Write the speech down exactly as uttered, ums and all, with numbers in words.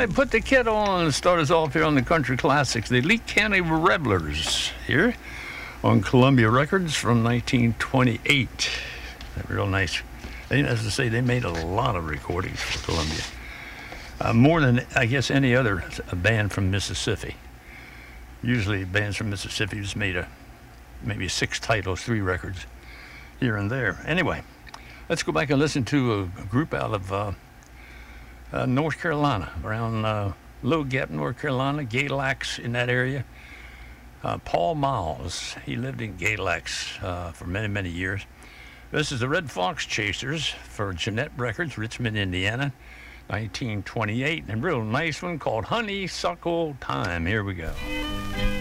right, put the kettle on and start us off here on the Country Classics. The Lee County Revelers here on Columbia Records from nineteen twenty-eight. Real nice. They, as I say, they made a lot of recordings for Columbia. Uh, more than, I guess, any other band from Mississippi. Usually bands from Mississippi just made a, maybe six titles, three records here and there. Anyway, let's go back and listen to a group out of uh, uh, North Carolina, around uh, Low Gap, North Carolina, Galax in that area. Uh, Paul Miles, he lived in Galax uh, for many, many years. This is the Red Fox Chasers for Jeanette Records, Richmond, Indiana, nineteen twenty-eight. And a real nice one called Honeysuckle Time. Here we go.